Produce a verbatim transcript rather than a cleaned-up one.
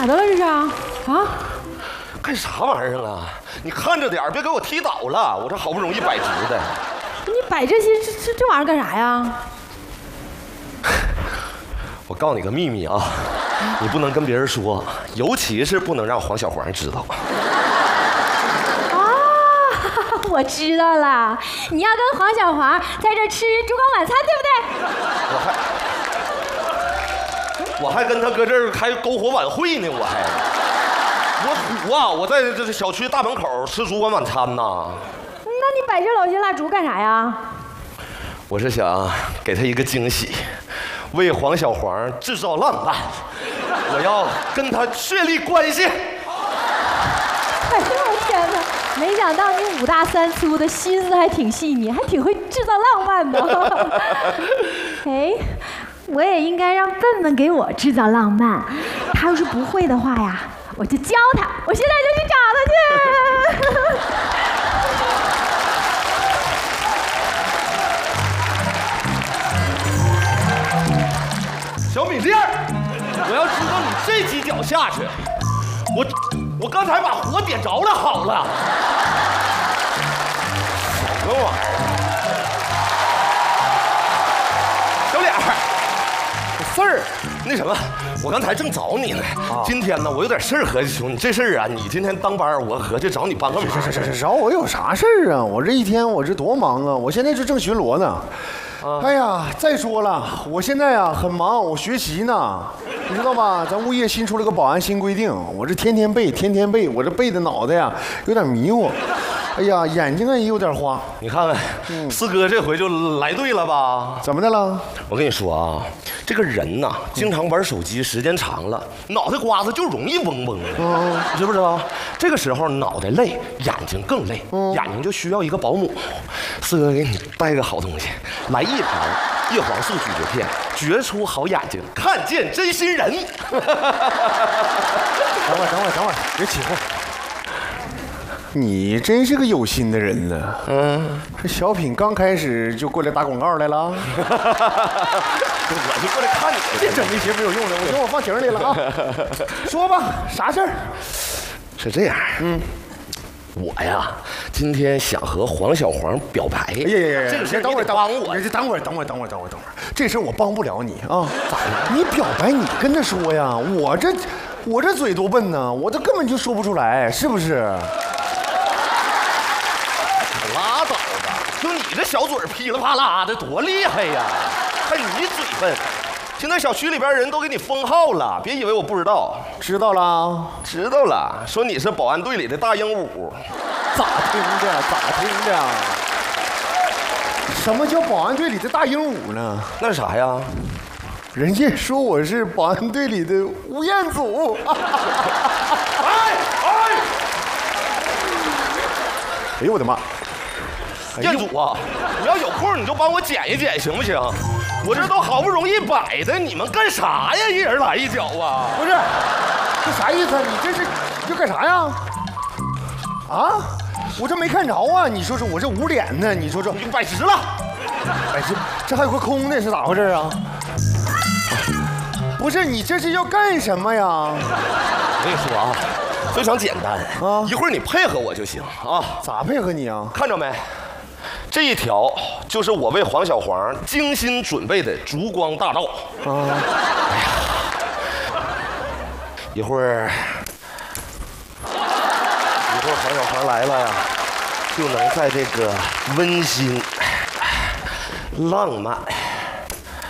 的了这是啊？啊？ 干啥玩意儿啊？你看着点儿，别给我踢倒了。我这好不容易摆直的。 你摆这些这这这玩意儿干啥呀？ 我告诉你个秘密啊，你不能跟别人说，尤其是不能让黄小黄知道。 啊，我知道了，你要跟黄小黄在这吃烛光晚餐，对不对？ 我还我还跟他搁这儿开篝火晚会呢，我还。我土啊！我在这小区大门口吃烛光晚餐呢。 那你摆这老些蜡烛干啥呀？ 我是想给他一个惊喜，为黄小黄制造浪漫。我要跟他确立关系。 哎呦我天哪！没想到你五大三粗的心思还挺细腻，还挺会制造浪漫的。哎，我也应该让笨笨给我制造浪漫。他要是不会的话呀，我就教他，我现在就去找他去。 小米粒儿，我要知道你这几脚下去，我我刚才把火点着了，好了。什么玩意儿？小脸儿，事儿，那什么，我刚才正找你呢。啊、今天呢，我有点事儿合计求你。这事儿啊，你今天当班，我合计找你帮个忙。 这这这找我有啥事儿啊？我这一天我这多忙啊！我现在就正巡逻呢。啊、哎呀，再说了，我现在啊很忙，我学习呢，你知道吧？咱物业新出了个保安新规定，我这天天背，天天背，我这背的脑袋呀有点迷糊。哎呀，眼睛啊也有点花。 你看看，嗯、四哥这回就来对了吧？ 怎么的了？ 我跟你说啊，这个人呐，经常玩手机时间长了，脑袋瓜子就容易嗡嗡的。嗯，你知不知道？这个时候脑袋累，眼睛更累，嗯、眼睛就需要一个保姆。四哥给你带个好东西，来一盘叶黄素咀嚼片，绝出好眼睛，看见真心人。 等会儿，等会儿，等会儿，别起哄。你真是个有心的人呢。嗯，这小品刚开始就过来打广告来了。 我就过来看你， 别整那些没有用的，我说我放瓶里了啊。说吧，啥事儿？ 是这样，嗯，我呀，今天想和黄小黄表白。哎呀呀呀！ 这个事等会儿帮我， 等会儿，等会儿，等会儿，等会儿，等会儿，这事儿我帮不了你啊。咋的？你表白你跟他说呀，我这我这嘴多笨呢，我这根本就说不出来，是不是？ 拉倒吧！就你这小嘴噼里啪啦的，多厉害呀！还你嘴笨。现在小区里边人都给你封号了，别以为我不知道。 知道了， 知道了。说你是保安队里的大鹦鹉。 咋听的？咋听的？什么叫保安队里的大鹦鹉呢？ 那是啥呀？ 人家说我是保安队里的吴彦祖。哎哎！哎呦我的妈！ 彦祖啊，你要有空你就帮我剪一剪行不行？我这都好不容易摆的，你们干啥呀？一人来一脚啊！ 不是，这啥意思啊？你这是要干啥呀？啊？我这没看着啊！你说说，我这捂脸呢？你说说， 你摆直了， 摆直，这还有个空的，是咋回事啊？不是，你这是要干什么呀？ 我跟你说啊，非常简单啊，一会儿你配合我就行啊。 咋配合你啊？ 看着没？这一条就是我为黄小黄精心准备的烛光大道啊！哎呀，一会儿一会儿黄小黄来了呀，就能在这个温馨、浪漫、